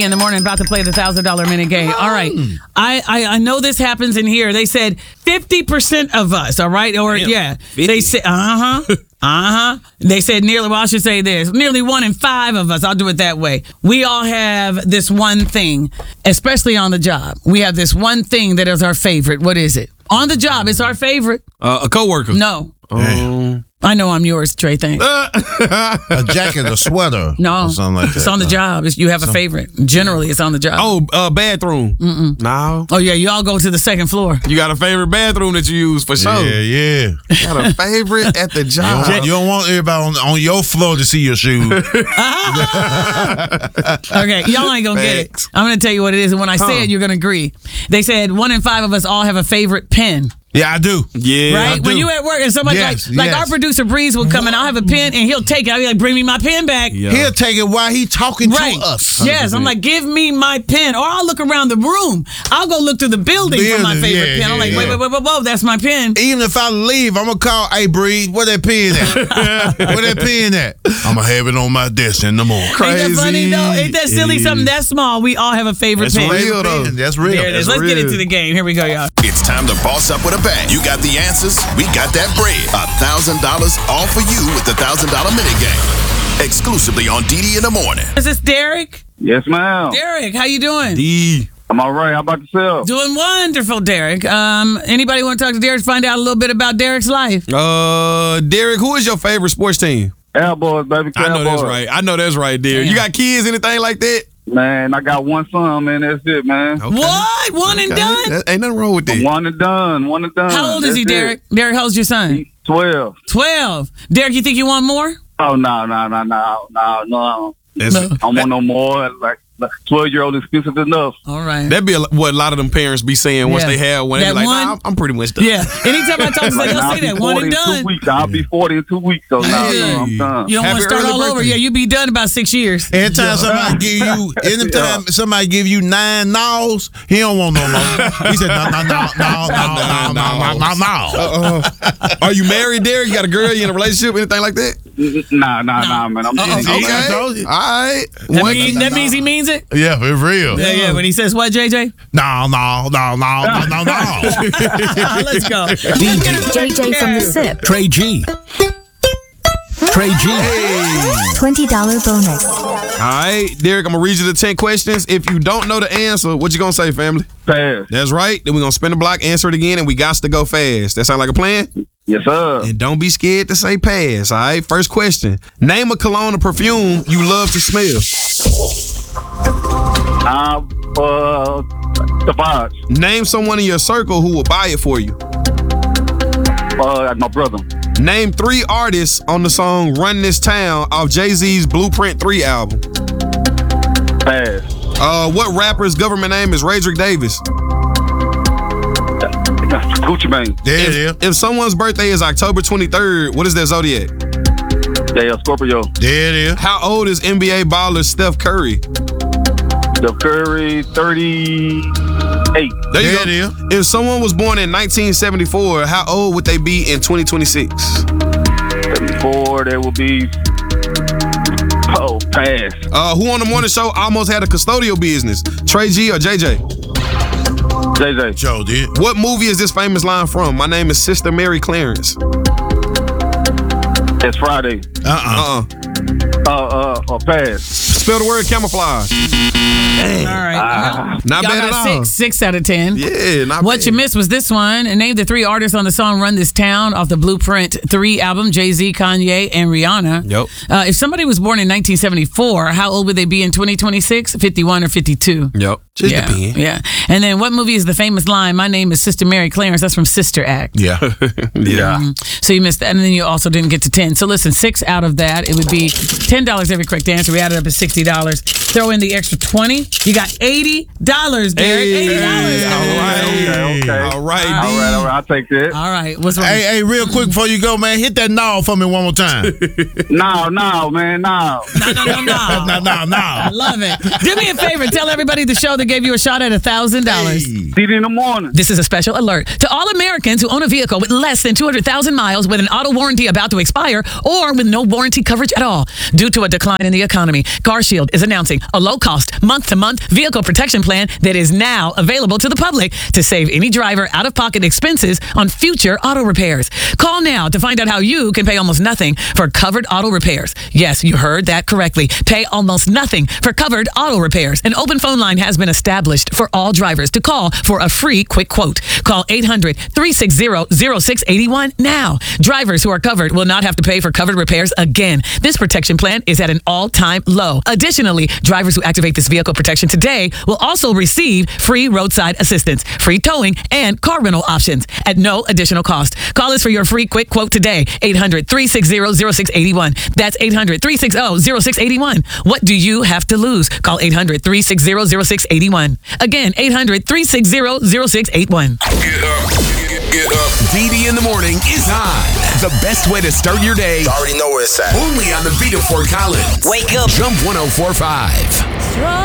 in the morning, about to play the $1,000 minute game. All right. I know this happens in here. They said 50% of us, all right? Or, yeah. 50. They said, They said nearly, well, I should say this, nearly 1 in 5 of us, I'll do it that way. We all have this one thing, especially on the job. We have this one thing that is our favorite. What is it? On the job, it's our favorite. A coworker. No. I know I'm yours, Trey. Thanks. A jacket, a sweater. No. Or something like that. It's on the job. You have a favorite. Generally, it's on the job. Bathroom. No. Oh, yeah. You all go to the second floor. You got a favorite bathroom that you use for sure. Yeah. Got a favorite at the job. You don't want everybody on your floor to see your shoes. Okay. Y'all ain't going to get it. I'm going to tell you what it is. And when I say it, you're going to agree. They said 1 in 5 of us all have a favorite pen. Yeah, I do. Yeah. Right? I do. When you at work and somebody like our producer Breeze will come and I'll have a pen and he'll take it. I'll be like, bring me my pen back. Yeah. He'll take it while he talking to us. Yes, I'm like, give me my pen. Or I'll look around the room. I'll go look through the building for my favorite pen. I'm like, wait, whoa, that's my pen. Even if I leave, I'm going to call, hey, Breeze, where that pen at? Where that pen at? I'm going to have it on my desk in the morning. Crazy. Ain't that funny, though? Ain't that silly? Something that small, we all have a favorite pen. That's real, though. That's real. There it is. Let's get into the game. Here we go, y'all. It's time to boss up with a bang. You got the answers, we got that bread. $1,000 all for you with the $1,000 minute game. Exclusively on DD in the morning. Is this Derek? Yes, ma'am. Derek, how you doing? I'm all right. How about yourself? Doing wonderful, Derek. Anybody want to talk to Derek? Find out a little bit about Derek's life. Derek, who is your favorite sports team? Cowboys, baby. Cowboys. I know that's right, Derek. Yeah. You got kids, anything like that? Man, I got one son, man. That's it, man. Okay. What? One and done? Ain't nothing wrong with that. One and done. How old is he, That's Derek? Derek, how old's your son? He's 12. 12. Derek, you think you want more? Oh, no. That's I don't want no more. Like 12-year-old is expensive enough. All right. That'd be what a lot of them parents be saying once they have one. They That be like, one? nah, I'm pretty much done. Yeah. Anytime I talk to them, they'll say that. One and done. I'll be 40 in 2 weeks, so now I'm done. You don't want Happy to start early all over. birthday. Yeah, you be done about 6 years. Anytime somebody give you 9 no's, he don't want no more. He said, no. Are you married, Derek? You got a girl? You in a relationship? Anything like that? Nah, man. I'm just Okay. All right. That means he means it? Yeah, it's real. Yeah. When he says what, JJ? No. Let's go. JJ from the SIP. Trey G. $20 bonus. All right, Derek, I'm going to read you the 10 questions. If you don't know the answer, what you going to say, family? pass. That's right. Then we're going to spin the block, answer it again, and we got to go fast. That sound like a plan? Yes, sir. And don't be scared to say pass, all right? First question. Name a cologne or perfume you love to smell. Savage. Name someone in your circle who will buy it for you. My brother. Name 3 artists on the song Run This Town off Jay-Z's Blueprint 3 album. Pass. What rapper's government name is Radrick Davis? Gucci Mane. If someone's birthday is October 23rd, what is their zodiac? Yeah, Scorpio. There it is. How old is NBA baller Steph Curry? Steph Curry, 38. There you There go. it is. If someone was born in 1974, how old would they be in 2026? 74, that will be... Oh, pass. Who on the morning show almost had a custodial business? Trey G or JJ? JJ. Joe did. What movie is this famous line from? My name is Sister Mary Clarence. It's Friday. Pass. Spell the word camouflage. All right. Not Y'all bad at got all. 6 out of 10. Yeah, not What bad. you missed was this one. And name the 3 artists on the song Run This Town off the Blueprint 3 album, Jay-Z, Kanye, and Rihanna. Yep. If somebody was born in 1974, how old would they be in 2026? 51 or 52? Yep. Just yeah, depend. yeah. And then what movie is the famous line, my name is Sister Mary Clarence? That's from Sister Act. Yeah. Yeah. So you missed that. And then you also didn't get to 10. So listen, 6 out of that, it would be $10 every correct answer. We added up at $60. Throw in the extra 20. You got $80, Derek. Hey. $80. All right. All right. I'll take that. All right. What's wrong? Hey, real quick before you go, man, hit that knob for me one more time. No, man, no. No. No. I love it. Do me a favor. Tell everybody the show brother gave you a shot at $1,000. CD in the morning. This is a special alert to all Americans who own a vehicle with less than 200,000 miles with an auto warranty about to expire or with no warranty coverage at all. Due to a decline in the economy, CarShield is announcing a low-cost, month-to-month vehicle protection plan that is now available to the public to save any driver out-of-pocket expenses on future auto repairs. Call now to find out how you can pay almost nothing for covered auto repairs. Yes, you heard that correctly. Pay almost nothing for covered auto repairs. An open phone line has been established for all drivers to call for a free quick quote. Call 800-360-0681 now. Drivers who are covered will not have to pay for covered repairs again. This protection plan is at an all-time low. Additionally, drivers who activate this vehicle protection today will also receive free roadside assistance, free towing, and car rental options at no additional cost. Call us for your free quick quote today. 800-360-0681. That's 800-360-0681. What do you have to lose? Call 800-360-0681. Again, 800-360-0681. Get up. Get up. DD in the morning is on. The best way to start your day. I already know where it's at. Only on the beat of Fort Collins. Wake up. Jump 104.5.